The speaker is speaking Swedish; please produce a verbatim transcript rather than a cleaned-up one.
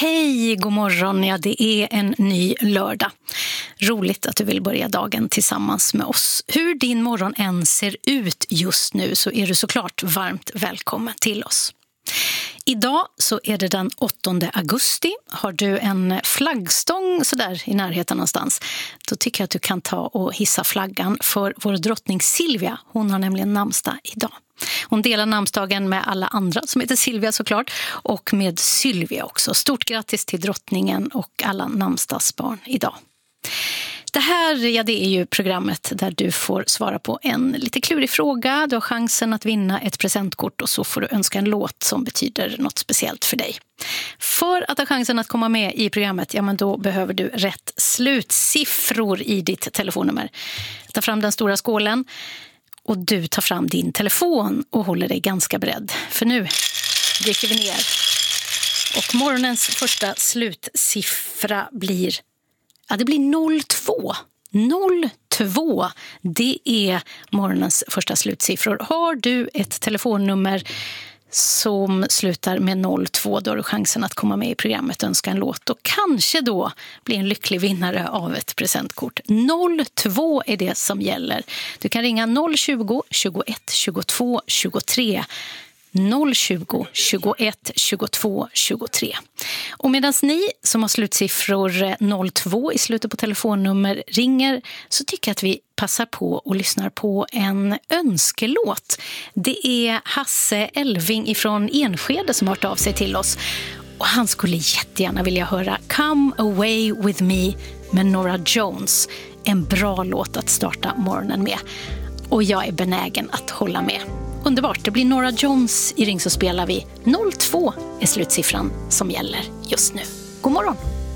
Hej, god morgon. Ja, det är en ny lördag. Roligt att du vill börja dagen tillsammans med oss. Hur din morgon än ser ut just nu så är du såklart varmt välkommen till oss. Idag så är det den åttonde augusti. Har du en flaggstång så där i närheten någonstans, då tycker jag att du kan ta och hissa flaggan för vår drottning Silvia. Hon har nämligen namnsdag idag. Hon delar namnsdagen med alla andra som heter Silvia såklart, och med Sylvia också. Stort grattis till drottningen och alla namnsdagsbarn idag. Det här, ja, det är ju programmet där du får svara på en lite klurig fråga. Du har chansen att vinna ett presentkort och så får du önska en låt som betyder något speciellt för dig. För att ha chansen att komma med i programmet, ja men då behöver du rätt slutsiffror i ditt telefonnummer. Ta fram den stora skålen och du tar fram din telefon och håller dig ganska beredd. För nu dricker vi ner. Och morgonens första slutsiffra blir... Ja, det blir noll två. noll två, det är morgonens första slutsiffror. Har du ett telefonnummer som slutar med noll två, då har du chansen att komma med i programmet och önska en låt. Och kanske då bli en lycklig vinnare av ett presentkort. noll två är det som gäller. Du kan ringa noll tjugo, tjugoett, tjugotvå, tjugotre. noll tjugo, tjugoett, tjugotvå, tjugotre. Och medan ni som har slutsiffror noll två i slutet på telefonnummer ringer, så tycker jag att vi passar på och lyssnar på en önskelåt. Det är Hasse Elving ifrån Enskede som har hört av sig till oss. Och han skulle jättegärna vilja höra Come Away With Me med Norah Jones. En bra låt att starta morgonen med. Och jag är benägen att hålla med. Underbart, det blir Norah Jones i Ring, så spelar vi. noll två är slutsiffran som gäller just nu. God morgon!